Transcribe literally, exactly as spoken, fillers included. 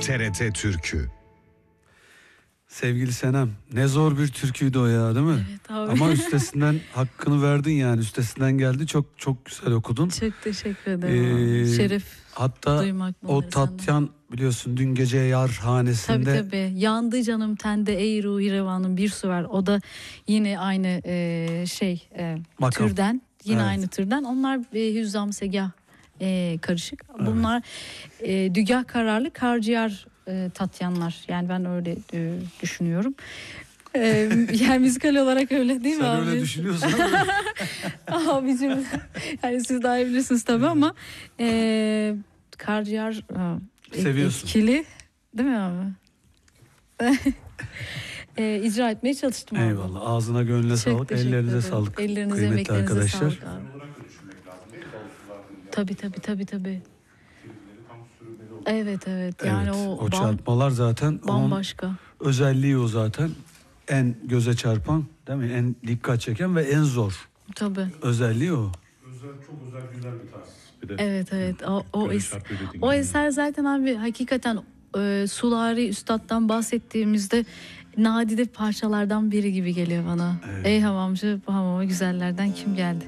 T R T Türkü. Sevgili Senem, ne zor bir türküydü o ya, değil mi? Evet abi. Ama üstesinden hakkını verdin yani, üstesinden geldi, çok çok güzel okudun. Çok teşekkür ederim. Ee, Şeref hatta duymak bunları o Tatyan biliyorsun, dün gece yar hanesinde. Tabii tabii. Yandı canım tende ey ruhi revanın bir su ver. O da yine aynı e, şey e, türden. Yine Evet. aynı türden. Onlar e, hüzzam segah e, karışık. Bunlar e, dügah kararlı karciğer e, tatyanlar. Yani ben öyle e, düşünüyorum. E, yani müzikal olarak öyle değil mi Sen abi? öyle düşünüyorsan. Abicim yani siz daha iyi bilirsiniz tabii ama e, karciğer e, Seviyorsun. etkili değil mi abi? e, icra etmeye çalıştım abi. Eyvallah, ağzına gönlüne Çok sağlık, teşekkür ellerinize ederim. sağlık. Ellerinize, Kıymetli emeklerinize arkadaşlar. sağlık abi. Tabii tabii tabii tabii. Evet evet yani Evet, o, o bam, çarpmalar zaten onun bambaşka. özelliği, o zaten en göze çarpan, değil mi? En dikkat çeken ve en zor Tabii. özelliği o. Özel, çok özel güzel bir tarz. Bir de Evet evet o o, Böyle es, şarkı dediğin o gibi. eser zaten abi hakikaten e, Sulari Üstad'dan bahsettiğimizde nadide parçalardan biri gibi geliyor bana. Evet. Ey hamamcı bu hamama güzellerden kim geldi?